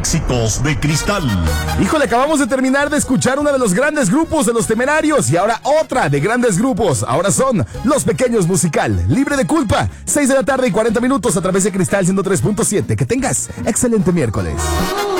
éxitos de Cristal. Híjole, acabamos de terminar de escuchar uno de los grandes grupos de Los Temerarios y ahora otra de grandes grupos. Ahora son Los Pequeños Musical, Libre de Culpa. 6 de la tarde y 40 minutos a través de Cristal 103.7. Que tengas excelente miércoles.